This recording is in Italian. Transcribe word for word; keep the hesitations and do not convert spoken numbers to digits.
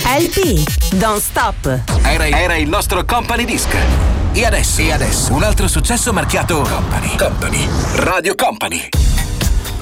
L P, Don't Stop. Era, era il nostro Company Disc. E adesso, e adesso un altro successo marchiato Company. Company. Radio Company.